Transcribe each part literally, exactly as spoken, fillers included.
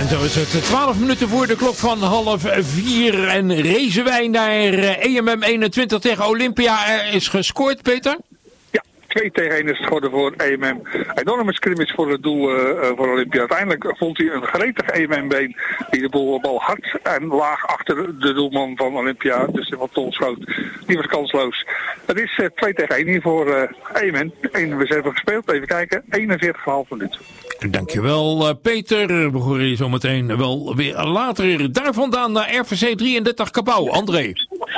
Zo is het. twaalf minuten voor de klok van half vier. En racen wij naar E M M eenentwintig tegen Olympia. Er is gescoord, Peter? Ja, twee tegen één is het geworden voor E M M. Enorme scrimmage voor het doel uh, voor Olympia. Uiteindelijk vond hij een gretig E M M-been die de bal, bal hard en laag achter de doelman van Olympia. Dus wat Ton schoot. Die was kansloos. Het is uh, twee tegen één hier voor uh, E M M. Eén reserve gespeeld. Even kijken. eenenveertig komma vijf minuten. Dankjewel, Peter. We horen je zometeen wel weer later. Daar vandaan naar R V C drieëndertig Cabauw. André.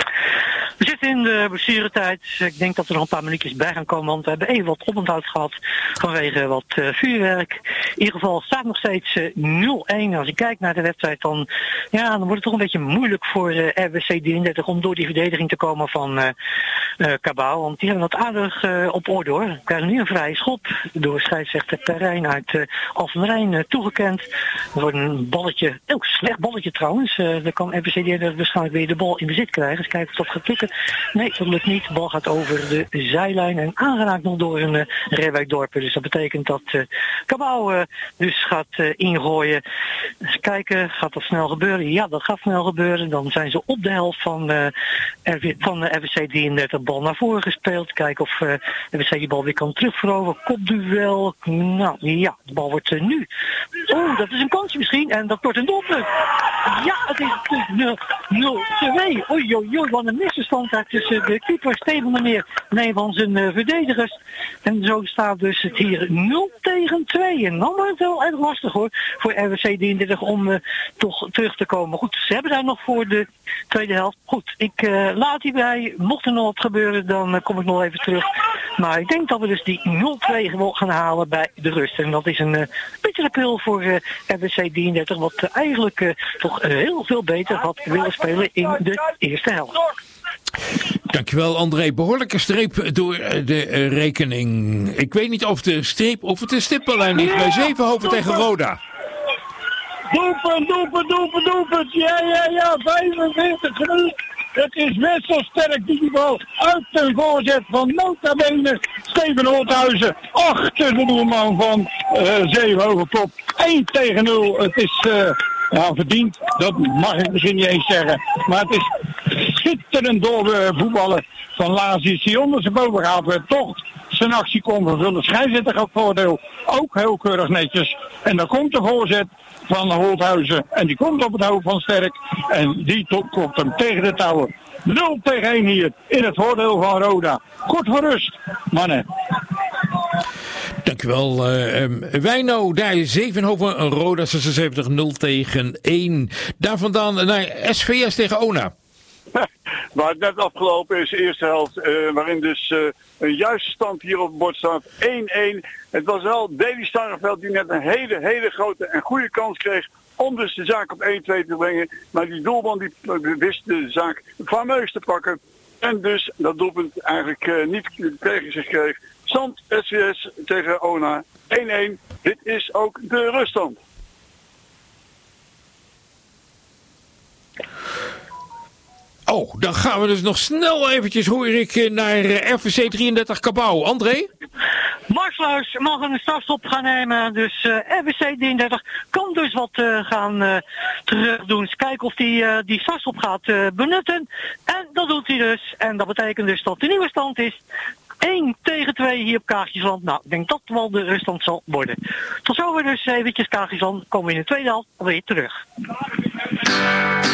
We zitten in de blessuretijd. Ik denk dat er nog een paar minuutjes bij gaan komen, want we hebben even wat oponthoud gehad vanwege wat uh, vuurwerk. In ieder geval staat nog steeds uh, nul één. Als je kijkt naar de wedstrijd, dan, ja, dan wordt het toch een beetje moeilijk voor uh, R W C drieëndertig om door die verdediging te komen van uh, uh, Cabauw. Want die hebben dat aardig uh, op orde hoor. We krijgen nu een vrije schop door scheidsrechter Perijn uit uh, Alphen aan den Rijn uh, toegekend. Er wordt een balletje, ook slecht balletje trouwens. Uh, dan kan R W C drieëndertig waarschijnlijk weer de bal in bezit krijgen. Dus kijken of dat gaat lukken. Nee, dat lukt niet. De bal gaat over de zijlijn en aangeraakt nog door een uh, Reewijk-dorper. Dus dat betekent dat uh, Cabauw uh, dus gaat uh, ingooien. Eens kijken, gaat dat snel gebeuren? Ja, dat gaat snel gebeuren. Dan zijn ze op de helft van, uh, R W, van uh, R W C drieëndertig bal naar voren gespeeld. Kijken of uh, R W C die bal weer kan terugveroveren. Kopduel. Nou ja, de bal wordt uh, nu. Oeh, dat is een kansje misschien. En dat wordt een doelpunt. Ja, het is nul twee. Oei, oei, oei, wat een misverstand tussen de keeper Steven meneer nee van zijn uh, verdedigers. En zo staat dus het hier nul tegen twee. En dan wordt het wel erg lastig hoor voor R W C drieëndertig om uh, toch terug te komen. Goed, ze hebben daar nog voor de tweede helft. Goed, ik uh, laat hierbij. Mocht er nog wat gebeuren, dan uh, kom ik nog even terug. Maar ik denk dat we dus die nul twee gewoon gaan halen bij de rust. En dat is een uh, bittere pil voor uh, R W C drieëndertig. Wat uh, eigenlijk uh, toch uh, heel veel beter had willen spelen in de eerste helft. Dankjewel André. Behoorlijke streep door de uh, rekening. Ik weet niet of de streep of het de stippellijn is bij Zevenhoven tegen Roda. Doelpunt, doelpunt, doelpunt, doelpunt. Ja, ja, ja. vijfenveertig minuten. Het is Wisselsterk die die bal uit de voorzet van nota bene Steven Holthuizen achter de doelman van uh, Zevenhoven klopt. één tegen nul. Het is uh, nou, verdiend. Dat mag ik misschien niet eens zeggen. Maar het is schitterend door uh, voetballen van Lazis die onder zijn boven gaat. Werd toch zijn actie kon vervullen. Scheidsrechter gaat voordeel. Ook heel keurig netjes. En dan komt de voorzet van Holthuizen. En die komt op het hoofd van Sterk. En die klopt hem tegen de touwen. nul tegen één hier in het voordeel van Roda. Kort voor rust, mannen. Dankjewel uh, um, Wijno, daar is Zevenhoven, Roda zesenzeventig nul tegen één. Daar vandaan naar S V S tegen Ona. Waar het net afgelopen is, de eerste helft, uh, waarin dus uh, een juiste stand hier op het bord staat, één één. Het was wel Davy Starreveld die net een hele, hele grote en goede kans kreeg om dus de zaak op één twee te brengen. Maar die doelman die wist de zaak fameus te pakken. En dus dat doelpunt eigenlijk uh, niet tegen zich kreeg. Stand S V S tegen Ona één één. Dit is ook de ruststand. Oh, dan gaan we dus nog snel eventjes, hoor ik, naar R V C drieëndertig Cabauw. André? Marsluis mag een strafstop gaan nemen. Dus uh, R W C drieëndertig kan dus wat uh, gaan uh, terug doen. Dus kijken of hij uh, die strafstop gaat uh, benutten. En dat doet hij dus. En dat betekent dus dat de nieuwe stand is één tegen twee hier op Kaagjesland. Nou, ik denk dat wel de ruststand zal worden. Tot zover dus eventjes Kaagjesland. Komen we in de tweede helft alweer terug.